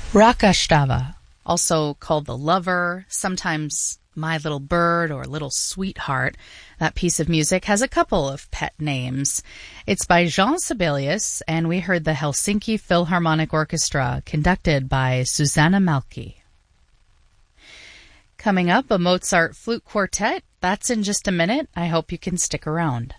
Rakashtava, also called the lover, sometimes my little bird or little sweetheart. That piece of music has a couple of pet names. It's by Jean Sibelius, and we heard the Helsinki Philharmonic Orchestra, conducted by Susanna Malki. Coming up, a Mozart flute quartet. That's in just a minute. I hope you can stick around.